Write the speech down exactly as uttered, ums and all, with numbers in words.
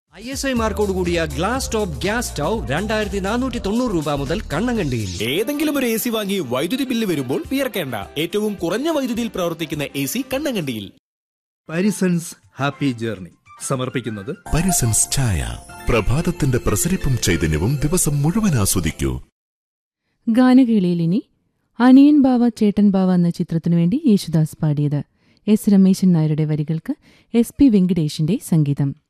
I S I മാർക്കോട് കൂടിയ glass top gas stove രണ്ടായിരത്തി നാനൂറ്റി തൊണ്ണൂറ് രൂപ മുതൽ കണ്ണങ്കണ്ടിയിൽ. ഏതെങ്കിലും ഒരു എ സി വാങ്ങി വൈദ്യുതി ബില്ല് വരുമ്പോൾ വിയർക്കേണ്ട. ഏറ്റവും കുറഞ്ഞ വൈദ്യുതിയിൽ പ്രവർത്തിക്കുന്ന A C കണ്ണങ്കണ്ടിയിൽ. Parisons happy journey സമർപ്പിക്കുന്നത് പാരിസൺസ് ചായ. പ്രഭാതത്തിന്റെ പ്രസരിപ്പും ചൈതന്യവും ദിവസം മുഴുവൻ ആസ്വദിക്കൂ. ഗാനകേളിയിൽ ഇനി അനിയൻ ബാവ ചേട്ടൻ ബാവ എന്ന ചിത്രത്തിനു വേണ്ടി യേശുദാസ് പാടിയത്. എസ് രമേശൻ നായരുടെ വരികൾക്ക് എസ് പി വെങ്കിടേഷിന്റെ സംഗീതം.